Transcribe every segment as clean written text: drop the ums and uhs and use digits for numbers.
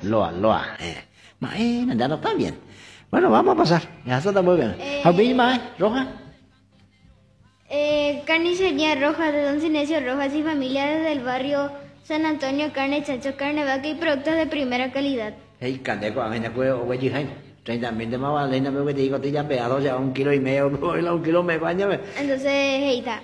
Loa. Bueno, ya no está bien. Bueno, vamos a pasar. Ya está muy bien. ¿Habéis más? ¿Roja? Carnicería Roja de Don Sinesio Rojas y familia desde el barrio San Antonio, carne, chancho, carne vaca y productos de primera calidad. Hey, candeco, a mí me acuerdo, o allí, 30.000 más vale, no me digo, te ya pegado, ya 1,5 kilos, 1 kilo me baña. Entonces, heita,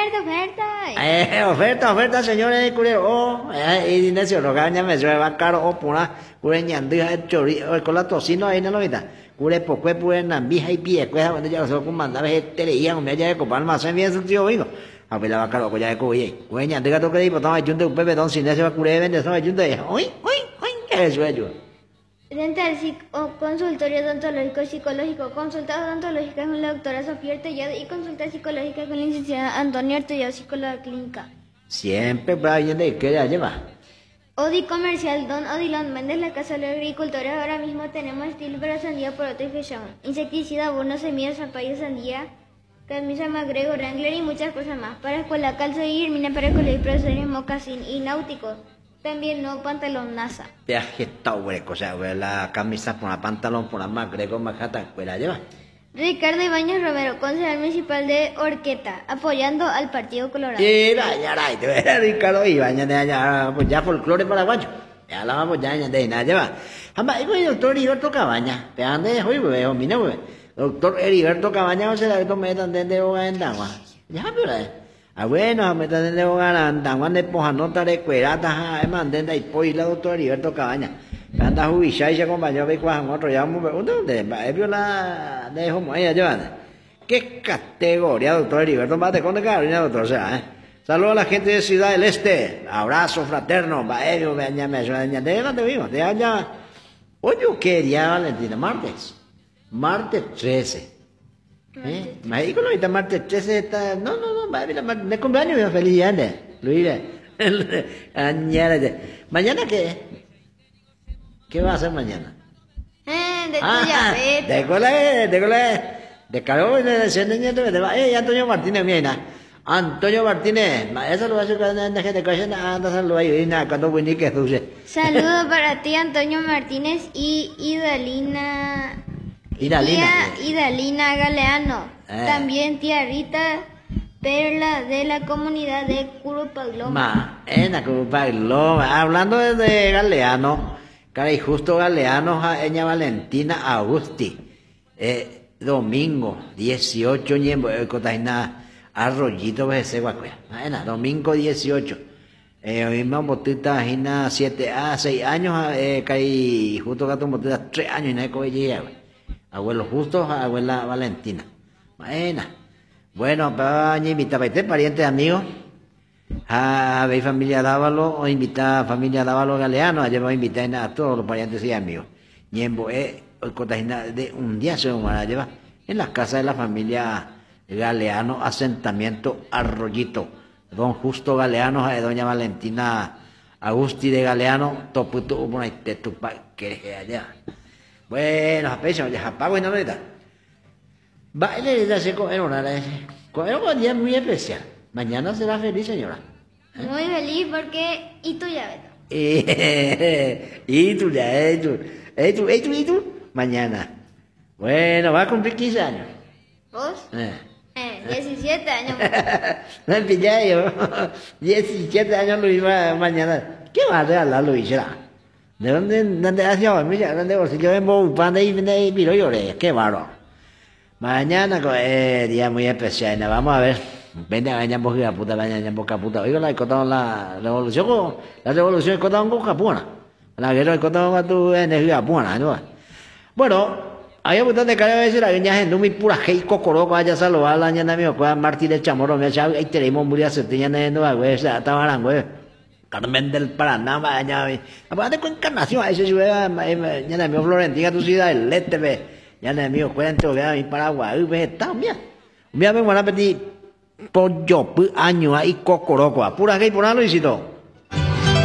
Oferta, señores, culero, y Sinesio Rojas, ya me suena caro, pura, ñandija, el chorizo, con la tocino ahí, no lo viste. Cure poco pues nambija y pie, cuesta cuando ya se comandaba este leía, me ya de copar más en bien su tío vivo. A ver la vaca lo ya de coye. Cueña, diga tú que digo, toma junto un pepe don sin ese va cure vende, toma junto de. Uy, eso es yo. Dental consultorio odontológico psicológico, consulta odontológica con la doctora Sofía Artellado y consulta psicológica con la licenciada Antonio Artellado, psicóloga clínica. Siempre Brian de que la lleva. Odi Comercial Don Odilon Méndez, la Casa de los Agricultores. Ahora mismo tenemos estilo para sandía, poroto y fechón, insecticida, abono, semillas, zapallo, sandía, camisa Magrego, Wrangler y muchas cosas más. Para escuela, calzo y hermina para colegio, profesores, mocasín y náuticos. También no pantalón NASA. Viaje está hueco, o sea, la camisa por la pantalón, por la Magrego, Majata, pues la lleva. Ricardo Ibáñez Romero, concejal municipal de Orqueta, apoyando al Partido Colorado. Ricardo Ibáñez de allá, pues ya folclore paraguayo. Ya la vamos ya de nada lleva. Jamás, digo, doctor Heriberto Cabaña, te ande hoy, veo, mira, doctor Heriberto Cabaña, o sea, esto me dan de hogar en Dagua. Ya, pero, bueno, me dan de hogar en Dagua, de pojanota de cuerata, manden de ahí, la doctor Heriberto Cabaña. Anda jubichai se acompañó de Juan otro ya ¿dónde vio la de homo ella llevan? ¿Qué categoría, doctor Heriberto? Mate con de Carolina, doctor, o sea, Saludos a la gente de Ciudad del Este. Abrazo fraterno. Baello, de dónde vivo, de allá. Oye, ¿qué día, Valentina? Martes 13. Me dijo ahorita martes 13 está. No, de cumpleaños, feliz año. Luis, mañana qué. ¿Qué va a hacer mañana? De calor de Antonio Martínez, mira. Antonio Martínez, eso lo va a hacer cuando anda gente cogiendo, anda a saludar y nada, cuando voy que dulce. Saludos para ti, Antonio Martínez y Idalina Galeano. También tía Rita Perla de la comunidad de Curupagloma. En la Curupagloma, hablando de Galeano. Caray, justo Galeano, ella Valentina Agusti. Domingo 18 ñembo, cotaina Arroyito ese guacuya. Domingo 18. Misma botita hina 6 años, caray, justo gato botita 3 años y no hay abuelo justo, abuela Valentina. Bueno, para invitar a parientes amigos. Veis familia Dávalo o invita a familia Dávalo Galeano, allá vamos a invitar a todos los parientes y amigos. Ñembo de un día se van a llevar en la casa de la familia Galeano, asentamiento Arroyito. Don Justo Galeano, doña Valentina Agusti de Galeano, toputo una tetupa que allá. Bueno, apecho, ya apago y no le da. Baile de hacer comer un día muy especial. Mañana será feliz, señora. Muy feliz porque... ¿Y tú ya, Beto? ¿Y tú? Mañana. Bueno, va a cumplir 15 años. ¿Vos? 17 años. No el pilláis, 17 años Luis va mañana. ¿Qué va a regalar Luis? ¿De dónde has llevado? Mira, ¿dónde vos? Yo vengo pan de ahí, miro lloré. Qué bárbaro. Mañana, día muy especial. Vamos a ver. Vende a ñambo puta, ñambo caputa. Oiga, la revolución es con capuna. La guerra es con tu energía puna, ¿no? Bueno, hay un de cada vez la viña en mi pura hei cocoroco allá saludar la ñana mío, con Martí de Chamorro, me echaba y tenemos muy a setilla en nueva, güey, estaban, güey. Carmen del Paraná, mañana, aparte con encarnación, ahí se sube, ñana mío Florentina, tu ciudad, el Este, ve, ñana mío, cuento, vea, mi Paraguay, ve, está, mira, me van a pedir. Pollo, año ahí cocoroco, pura que por Luisito.